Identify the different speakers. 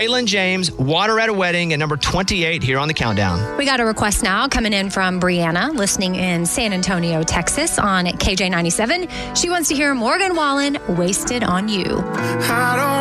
Speaker 1: Waylon James, Water at a Wedding, at number 28 here on the countdown.
Speaker 2: We got a request now coming in from Brianna, listening in San Antonio, Texas on KJ97. She wants to hear Morgan Wallen, Wasted on You.
Speaker 3: I don't